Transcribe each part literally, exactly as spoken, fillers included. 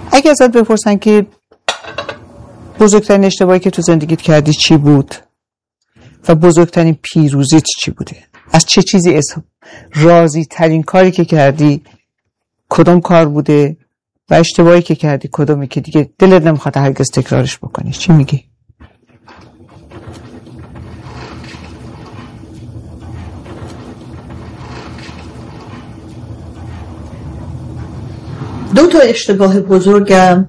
اگه ازت بپرسن که بزرگترین اشتباهی که تو زندگیت کردی چی بود و بزرگترین پیروزیت چی بوده، از چه چیزی از راضی ترین کاری که کردی کدوم کار بوده و اشتباهی که کردی کدومی که دیگه دلت نمیخواد هرگز تکرارش بکنی، چی میگی؟ دو تا اشتباه بزرگم،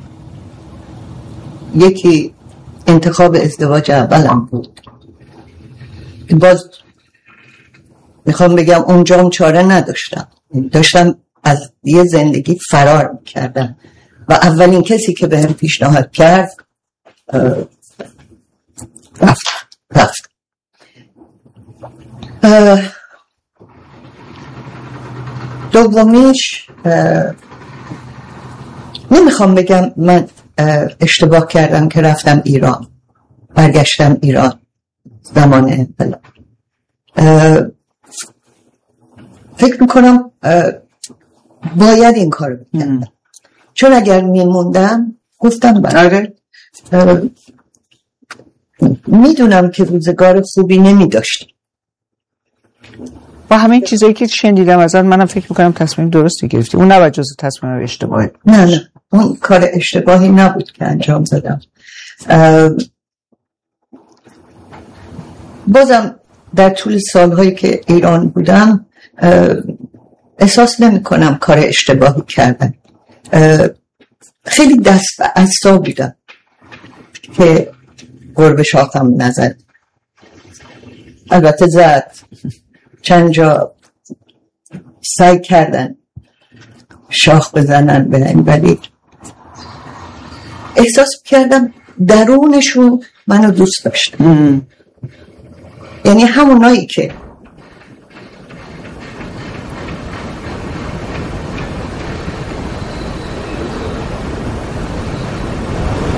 یکی انتخاب ازدواج اولم بود. باز میخوام بگم اونجا چاره نداشتم، داشتم از یه زندگی فرار میکردم و اولین کسی که بهم پیشنهاد کرد رفت رفت دومیش نمیخوام بگم من اشتباه کردم که رفتم ایران، برگشتم ایران زمان انقلاب. فکر میکنم باید این کار بکنم، چون اگر میموندم گفتم برای میدونم که روزگار خوبی نمیداشتیم. با همه چیزایی که شنیدم ازت منم فکر میکنم تصمیم درستی گرفتی. اون نباید جز تصمیم اشتباهی. نه نه اون کار اشتباهی نبود که انجام دادم. بازم در طول سالهایی که ایران بودم احساس نمی کنم کار اشتباهی کردم. خیلی دست و اعصاب بودم که گربه شاخم نزد. البته زد، چند جا سعی کردن شاخ بزنن بهم، ولی احساس کردم درونشون منو دوست داشتن. یعنی همونایی که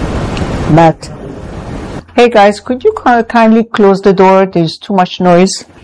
But hey guys, could you kindly close the door? There's too much noise.